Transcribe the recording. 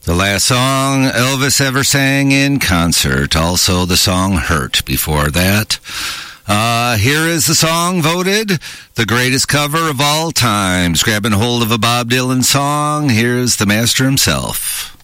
The last song Elvis ever sang in concert. Also the song Hurt before that. Here is the song voted the greatest cover of all times. Grabbing hold of a Bob Dylan song, here's the master himself.